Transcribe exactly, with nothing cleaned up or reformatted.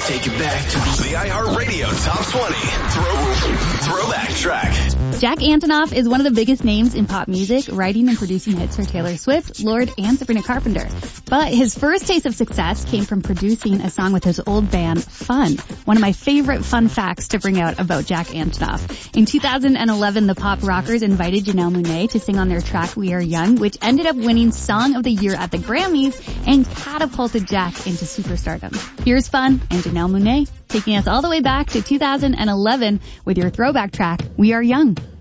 take you back to the iHeartRadio Top twenty Throw, Throwback Track. Jack Antonoff is one of the biggest names in pop music, writing and producing hits for Taylor Swift, Lorde, and Sabrina Carpenter. But his first taste of success came from producing a song with his old band, Fun. One of my favorite fun facts to bring out about Jack Antonoff. In two thousand eleven, the pop rockers invited Janelle Monáe to sing on their track We Are Young, which ended up winning Song of the Year at the Grammys and catapulted Jack into superstardom. Here's Fun and Janelle Monáe, taking us all the way back to two thousand eleven with your throwback track, We Are Young.